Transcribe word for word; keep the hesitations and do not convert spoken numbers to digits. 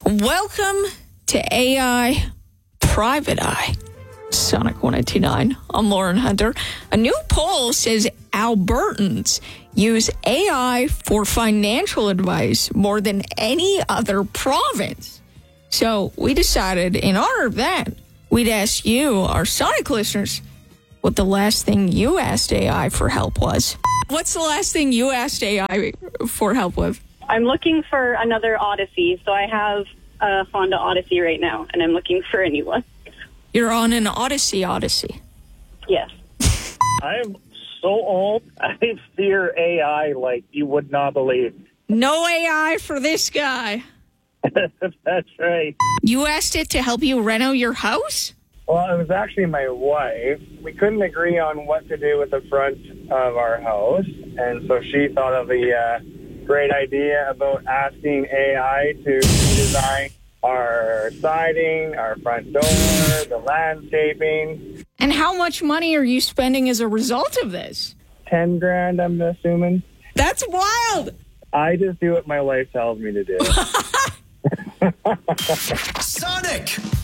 Welcome to A I Private Eye. Sonic one eighty-nine. I'm Lauren Hunter. A new poll says Albertans use A I for financial advice more than any other province. So we decided, in honor of that, we'd ask you, our Sonic listeners, what the last thing you asked A I for help was. What's the last thing you asked A I for help with? I'm looking for another Odyssey. So I have a Honda Odyssey right now, and I'm looking for a new one. You're on an Odyssey Odyssey. Yes. I'm so old, I fear A I like you would not believe. No A I for this guy. That's right. You asked it to help you reno your house? Well, it was actually my wife. We couldn't agree on what to do with the front of our house, and so she thought of the uh, great idea about asking A I to design our siding, our front door, the landscaping. And how much money are you spending as a result of this? Ten grand, I'm assuming. That's wild. I just do what my wife tells me to do. Sonic!